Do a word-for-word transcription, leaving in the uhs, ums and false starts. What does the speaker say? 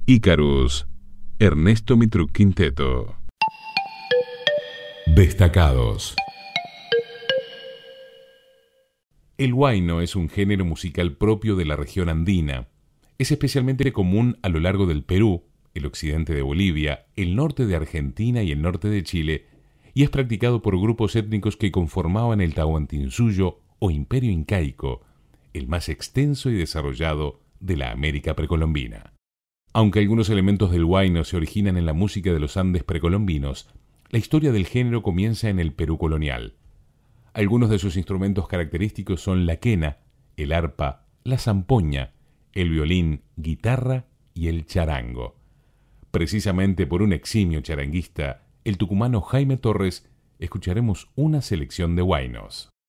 Ícarus, Ernesto Mitruc Quinteto. Destacados. El huayno es un género musical propio de la región andina. Es especialmente común a lo largo del Perú, el occidente de Bolivia, el norte de Argentina y el norte de Chile, y es practicado por grupos étnicos que conformaban el Tahuantinsuyo o Imperio Incaico, el más extenso y desarrollado de la América precolombina. Aunque algunos elementos del huayno se originan en la música de los Andes precolombinos, la historia del género comienza en el Perú colonial. Algunos de sus instrumentos característicos son la quena, el arpa, la zampoña, el violín, guitarra y el charango. Precisamente por un eximio charanguista, el tucumano Jaime Torres, escucharemos una selección de huaynos.